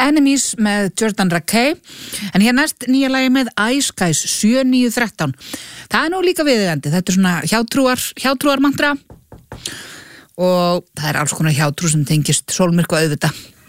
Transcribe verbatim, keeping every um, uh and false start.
Enemies með Jordan Rakei, en hér næst nýja lagi með Ice Guys sjö níu þrettán. Það er nú líka viðeigandi, þetta er svona hjátrúar, hjátrúar mantra og það er alls konar hjátrú sem tengist sólmyrkva auðvitað.